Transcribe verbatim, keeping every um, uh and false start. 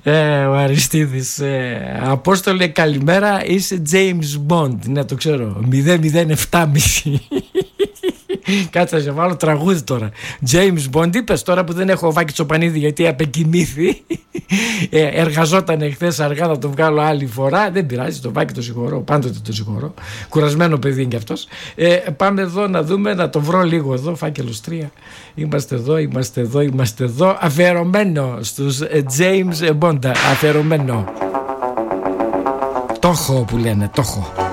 Ε, ο Αριστίδης. Ε, Απόστολε, καλημέρα. Είσαι James Bond. Ναι, το ξέρω. μηδέν μηδέν επτά μισή. Κάτσε να σε βάλω τραγούδι τώρα. James Bond, είπες τώρα που δεν έχω Βάκη Τσοπανίδη γιατί απεκοιμήθη. ε, Εργαζόταν εχθές αργά, θα το βγάλω άλλη φορά. Δεν πειράζει, το Βάκη το συγχωρώ. Πάντοτε το συγχωρώ. Κουρασμένο παιδί είναι κι αυτός. ε, Πάμε εδώ να δούμε, να το βρω λίγο εδώ. Φάκελος τρία. Είμαστε εδώ, είμαστε εδώ, είμαστε εδώ. Αφιερωμένο στους ε, James Bond. Αφιερωμένο. Το έχω που λένε, το έχω.